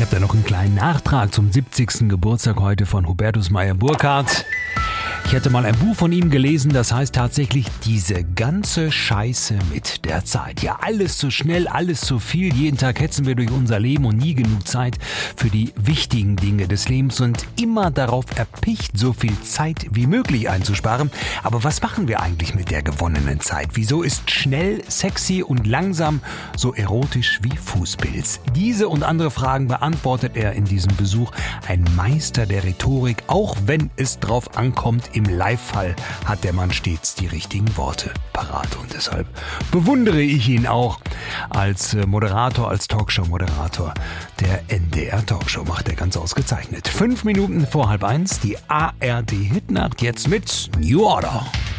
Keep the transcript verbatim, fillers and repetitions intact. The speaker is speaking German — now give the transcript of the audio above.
habe da noch einen kleinen Nachtrag zum siebzigsten Geburtstag heute von Hubertus Meyer-Burkhardt. Ich hatte mal ein Buch von ihm gelesen, das heißt tatsächlich diese ganze Scheiße mit der Zeit. Ja, alles zu schnell, alles zu viel. Jeden Tag hetzen wir durch unser Leben und nie genug Zeit für die wichtigen Dinge des Lebens und immer darauf erpicht, so viel Zeit wie möglich einzusparen. Aber was machen wir eigentlich mit der gewonnenen Zeit? Wieso ist schnell, sexy und langsam so erotisch wie Fußpilz? Diese und andere Fragen beantwortet er in diesem Besuch. Ein Meister der Rhetorik, auch wenn es drauf ankommt. Im Live-Fall hat der Mann stets die richtigen Worte parat und deshalb bewundere ich ihn auch als Moderator, als Talkshow-Moderator der N D R-Talkshow. Macht er ganz ausgezeichnet. Fünf Minuten vor halb eins, die A R D-Hitnacht jetzt mit New Order.